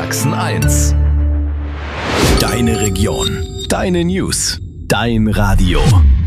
Sachsen 1. Deine Region, deine News, dein Radio.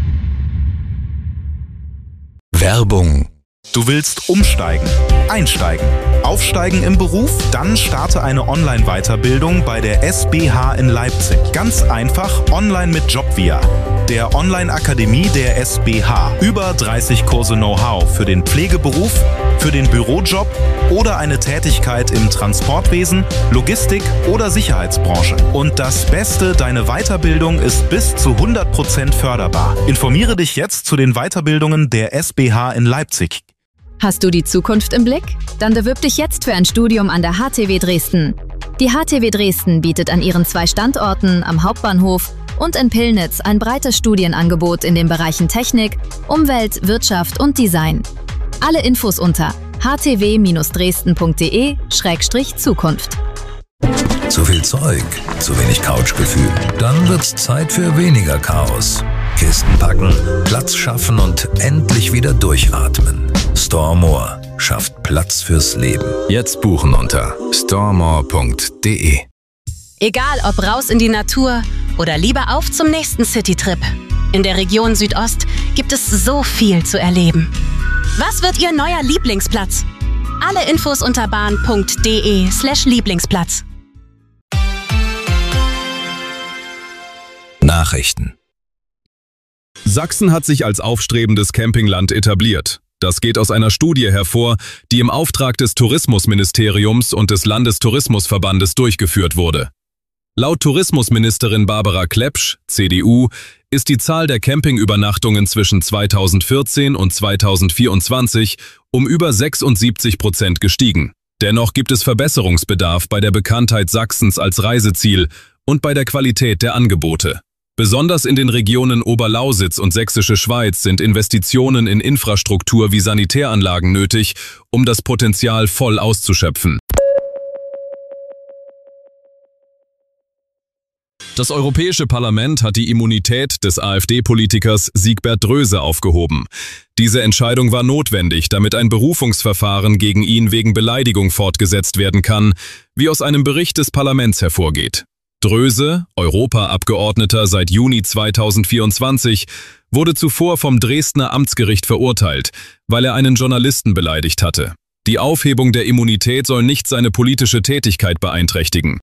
Werbung. Du willst umsteigen, einsteigen, aufsteigen im Beruf? Dann starte eine Online-Weiterbildung bei der SBH in Leipzig. Ganz einfach online mit Jobvia, der Online-Akademie der SBH. Über 30 Kurse Know-how für den Pflegeberuf, für den Bürojob oder eine Tätigkeit im Transportwesen, Logistik oder Sicherheitsbranche. Und das Beste, deine Weiterbildung ist bis zu 100% förderbar. Informiere dich jetzt zu den Weiterbildungen der SBH in Leipzig. Hast du die Zukunft im Blick? Dann bewirb dich jetzt für ein Studium an der HTW Dresden. Die HTW Dresden bietet an ihren 2 Standorten am Hauptbahnhof und in Pillnitz ein breites Studienangebot in den Bereichen Technik, Umwelt, Wirtschaft und Design. Alle Infos unter htw-dresden.de/Zukunft. Zu viel Zeug, zu wenig Couchgefühl. Dann wird's Zeit für weniger Chaos. Kisten packen, Platz schaffen und endlich wieder durchatmen. Storemore schafft Platz fürs Leben. Jetzt buchen unter storemore.de. Egal ob raus in die Natur oder lieber auf zum nächsten Citytrip. In der Region Südost gibt es so viel zu erleben. Was wird Ihr neuer Lieblingsplatz? Alle Infos unter bahn.de/Lieblingsplatz. Nachrichten. Sachsen hat sich als aufstrebendes Campingland etabliert. Das geht aus einer Studie hervor, die im Auftrag des Tourismusministeriums und des Landestourismusverbandes durchgeführt wurde. Laut Tourismusministerin Barbara Klepsch, CDU, ist die Zahl der Campingübernachtungen zwischen 2014 und 2024 um über 76% gestiegen. Dennoch gibt es Verbesserungsbedarf bei der Bekanntheit Sachsens als Reiseziel und bei der Qualität der Angebote. Besonders in den Regionen Oberlausitz und Sächsische Schweiz sind Investitionen in Infrastruktur wie Sanitäranlagen nötig, um das Potenzial voll auszuschöpfen. Das Europäische Parlament hat die Immunität des AfD-Politikers Siegbert Dröse aufgehoben. Diese Entscheidung war notwendig, damit ein Berufungsverfahren gegen ihn wegen Beleidigung fortgesetzt werden kann, wie aus einem Bericht des Parlaments hervorgeht. Dröse, Europaabgeordneter seit Juni 2024, wurde zuvor vom Dresdner Amtsgericht verurteilt, weil er einen Journalisten beleidigt hatte. Die Aufhebung der Immunität soll nicht seine politische Tätigkeit beeinträchtigen.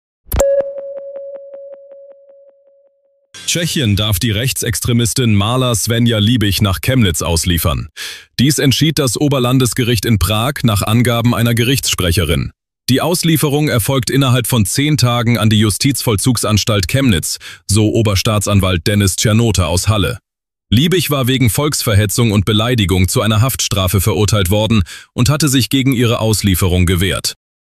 Tschechien darf die Rechtsextremistin Marla Svenja Liebig nach Chemnitz ausliefern. Dies entschied das Oberlandesgericht in Prag nach Angaben einer Gerichtssprecherin. Die Auslieferung erfolgt innerhalb von 10 Tagen an die Justizvollzugsanstalt Chemnitz, so Oberstaatsanwalt Dennis Czernota aus Halle. Liebig war wegen Volksverhetzung und Beleidigung zu einer Haftstrafe verurteilt worden und hatte sich gegen ihre Auslieferung gewehrt.